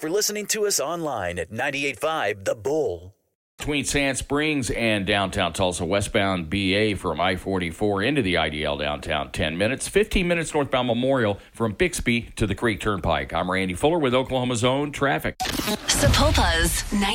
for listening to us online at 98.5 The Bull. Between Sand Springs and downtown Tulsa, westbound BA from I-44 into the IDL downtown, 10 minutes. 15 minutes northbound Memorial from Bixby to the Creek Turnpike. I'm Randy Fuller with Oklahoma's own traffic. Sapulpa's